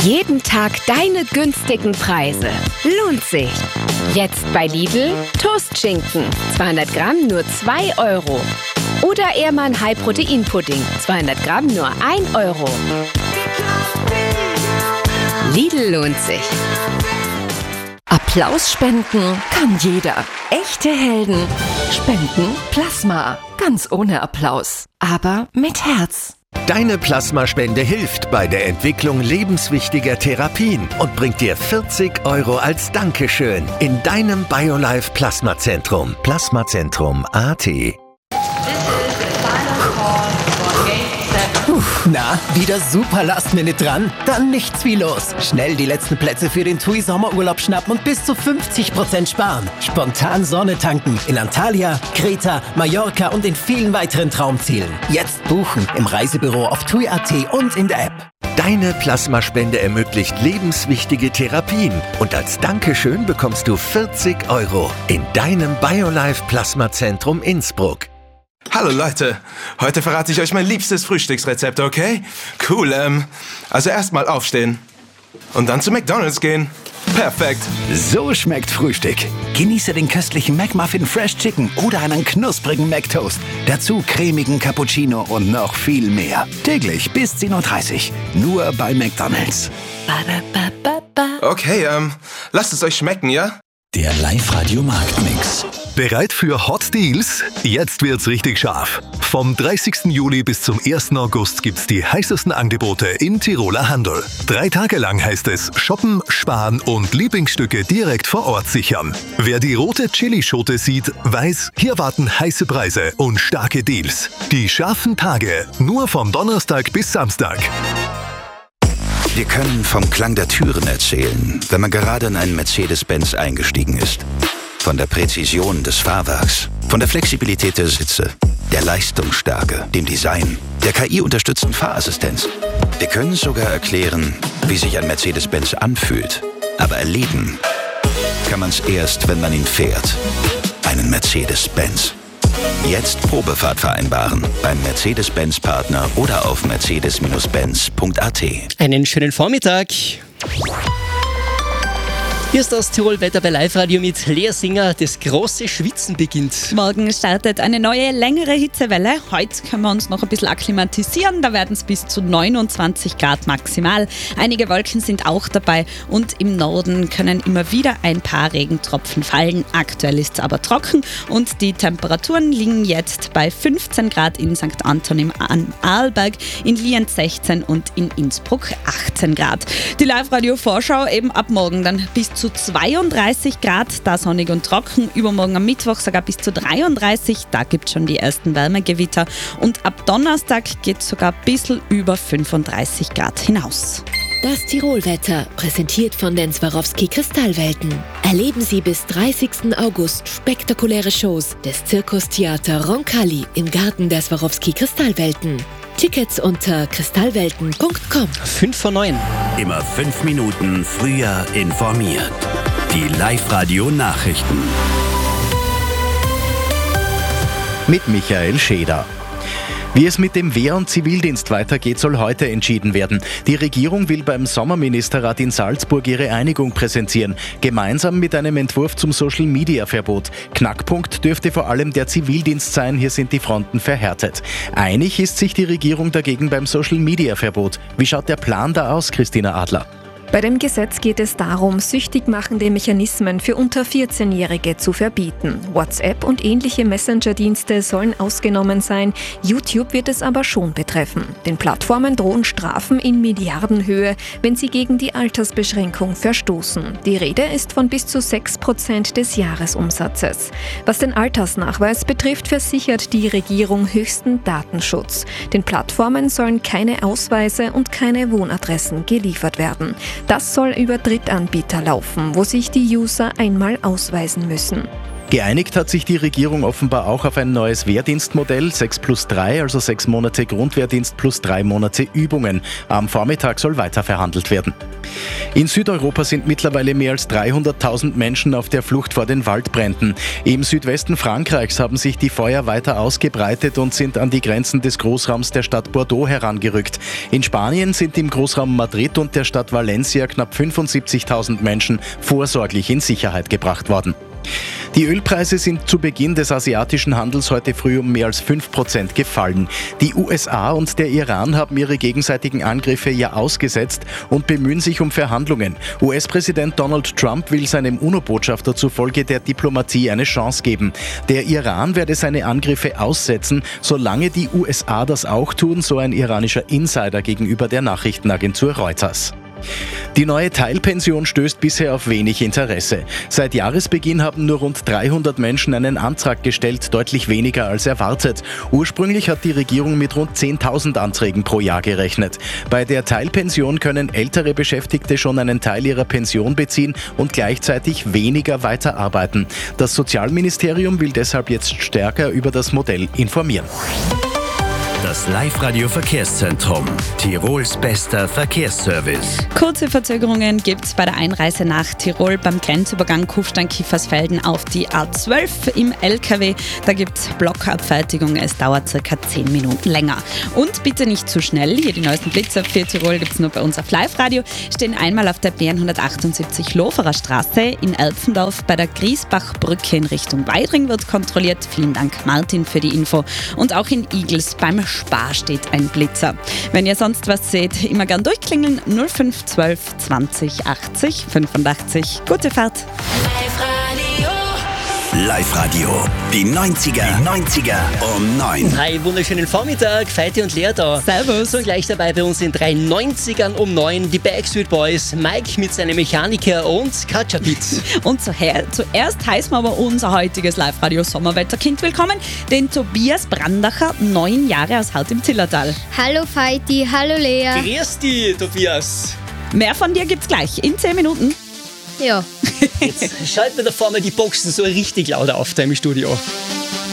Jeden Tag deine günstigen Preise. Lohnt sich. Jetzt bei Lidl Toastschinken. 200 Gramm nur 2 Euro. Oder Ehrmann High-Protein-Pudding. 200 Gramm nur 1 Euro. Lidl lohnt sich. Applaus spenden kann jeder. Echte Helden spenden Plasma. Ganz ohne Applaus, aber mit Herz. Deine Plasmaspende hilft bei der Entwicklung lebenswichtiger Therapien und bringt dir 40 Euro als Dankeschön in deinem BioLife Plasmazentrum. Plasmazentrum.at. Na, wieder super Last-Minute dran? Dann nichts wie los. Schnell die letzten Plätze für den TUI Sommerurlaub schnappen und bis zu 50% sparen. Spontan Sonne tanken in Antalya, Kreta, Mallorca und in vielen weiteren Traumzielen. Jetzt buchen im Reisebüro auf TUI.at und in der App. Deine Plasmaspende ermöglicht lebenswichtige Therapien und als Dankeschön bekommst du 40 Euro in deinem BioLife Plasmazentrum Innsbruck. Hallo Leute, heute verrate ich euch mein liebstes Frühstücksrezept, okay? Cool, also erstmal aufstehen und dann zu McDonald's gehen. Perfekt. So schmeckt Frühstück. Genieße den köstlichen McMuffin Fresh Chicken oder einen knusprigen McToast. Dazu cremigen Cappuccino und noch viel mehr. Täglich bis 10:30 Uhr. Nur bei McDonald's. Okay, lasst es euch schmecken, ja? Der Live-Radio-Marktmix. Bereit für Hot Deals? Jetzt wird's richtig scharf. Vom 30. Juli bis zum 1. August gibt's die heißesten Angebote im Tiroler Handel. 3 Tage lang heißt es shoppen, sparen und Lieblingsstücke direkt vor Ort sichern. Wer die rote Chilischote sieht, weiß, hier warten heiße Preise und starke Deals. Die scharfen Tage, nur vom Donnerstag bis Samstag. Wir können vom Klang der Türen erzählen, wenn man gerade in einen Mercedes-Benz eingestiegen ist. Von der Präzision des Fahrwerks, von der Flexibilität der Sitze, der Leistungsstärke, dem Design, der KI-unterstützten Fahrassistenz. Wir können sogar erklären, wie sich ein Mercedes-Benz anfühlt. Aber erleben kann man es erst, wenn man ihn fährt. Einen Mercedes-Benz. Jetzt Probefahrt vereinbaren beim Mercedes-Benz-Partner oder auf mercedes-benz.at. Einen schönen Vormittag. Hier ist das Tirol-Wetter bei Live-Radio mit Lea Singer. Das große Schwitzen beginnt. Morgen startet eine neue, längere Hitzewelle. Heute können wir uns noch ein bisschen akklimatisieren. Da werden es bis zu 29 Grad maximal. Einige Wolken sind auch dabei und im Norden können immer wieder ein paar Regentropfen fallen. Aktuell ist es aber trocken und die Temperaturen liegen jetzt bei 15 Grad in St. Anton im Arlberg, in Lienz 16 und in Innsbruck 18 Grad. Die Live-Radio-Vorschau eben ab morgen dann bis zu 32 Grad, da sonnig und trocken. Übermorgen am Mittwoch sogar bis zu 33. Da gibt es schon die ersten Wärmegewitter. Und ab Donnerstag geht es sogar ein bisschen über 35 Grad hinaus. Das Tirol-Wetter, präsentiert von den Swarovski Kristallwelten. Erleben Sie bis 30. August spektakuläre Shows des Zirkustheater Roncalli im Garten der Swarovski Kristallwelten. Tickets unter kristallwelten.com. 5 vor 9. Immer 5 Minuten früher informiert. Die Live-Radio-Nachrichten. Mit Michael Scheder. Wie es mit dem Wehr- und Zivildienst weitergeht, soll heute entschieden werden. Die Regierung will beim Sommerministerrat in Salzburg ihre Einigung präsentieren, gemeinsam mit einem Entwurf zum Social-Media-Verbot. Knackpunkt dürfte vor allem der Zivildienst sein, hier sind die Fronten verhärtet. Einig ist sich die Regierung dagegen beim Social-Media-Verbot. Wie schaut der Plan da aus, Christina Adler? Bei dem Gesetz geht es darum, süchtig machende Mechanismen für unter 14-Jährige zu verbieten. WhatsApp und ähnliche Messenger-Dienste sollen ausgenommen sein. YouTube wird es aber schon betreffen. Den Plattformen drohen Strafen in Milliardenhöhe, wenn sie gegen die Altersbeschränkung verstoßen. Die Rede ist von bis zu 6% des Jahresumsatzes. Was den Altersnachweis betrifft, versichert die Regierung höchsten Datenschutz. Den Plattformen sollen keine Ausweise und keine Wohnadressen geliefert werden. Das soll über Drittanbieter laufen, wo sich die User einmal ausweisen müssen. Geeinigt hat sich die Regierung offenbar auch auf ein neues Wehrdienstmodell, 6+3, also 6 Monate Grundwehrdienst plus 3 Monate Übungen. Am Vormittag soll weiter verhandelt werden. In Südeuropa sind mittlerweile mehr als 300.000 Menschen auf der Flucht vor den Waldbränden. Im Südwesten Frankreichs haben sich die Feuer weiter ausgebreitet und sind an die Grenzen des Großraums der Stadt Bordeaux herangerückt. In Spanien sind im Großraum Madrid und der Stadt Valencia knapp 75.000 Menschen vorsorglich in Sicherheit gebracht worden. Die Ölpreise sind zu Beginn des asiatischen Handels heute früh um mehr als 5% gefallen. Die USA und der Iran haben ihre gegenseitigen Angriffe ja ausgesetzt und bemühen sich um Verhandlungen. US-Präsident Donald Trump will seinem UNO-Botschafter zufolge der Diplomatie eine Chance geben. Der Iran werde seine Angriffe aussetzen, solange die USA das auch tun, so ein iranischer Insider gegenüber der Nachrichtenagentur Reuters. Die neue Teilpension stößt bisher auf wenig Interesse. Seit Jahresbeginn haben nur rund 300 Menschen einen Antrag gestellt, deutlich weniger als erwartet. Ursprünglich hat die Regierung mit rund 10.000 Anträgen pro Jahr gerechnet. Bei der Teilpension können ältere Beschäftigte schon einen Teil ihrer Pension beziehen und gleichzeitig weniger weiterarbeiten. Das Sozialministerium will deshalb jetzt stärker über das Modell informieren. Das Live-Radio-Verkehrszentrum. Tirols bester Verkehrsservice. Kurze Verzögerungen gibt es bei der Einreise nach Tirol beim Grenzübergang Kufstein-Kiefersfelden auf die A12 im LKW. Da gibt es Blockabfertigung. Es dauert ca. 10 Minuten länger. Und bitte nicht zu schnell. Hier die neuesten Blitze für Tirol gibt es nur bei uns auf Live-Radio. Stehen einmal auf der B178 Loferer Straße in Elpfendorf bei der Griesbachbrücke in Richtung Weidring wird kontrolliert. Vielen Dank, Martin, für die Info. Und auch in Igels beim Spar steht ein Blitzer. Wenn ihr sonst was seht, immer gern durchklingeln. 0512 20 80 85. Gute Fahrt. Live-Radio. Die 90er um 9. Hi, wunderschönen Vormittag. Feiti und Lea da. Servus. So gleich dabei bei uns in 3 90ern um 9. Die Backstreet Boys, Mike mit seinem Mechaniker und Katja Pitt. Und zuerst heißen wir aber unser heutiges Live-Radio-Sommerwetterkind willkommen, den Tobias Brandacher, 9 Jahre aus Haut im Zillertal. Hallo Feiti, hallo Lea. Grüß dich, Tobias. Mehr von dir gibt's gleich in 10 Minuten. Ja. Jetzt schalten wir da vorne die Boxen so richtig laut auf da im Studio.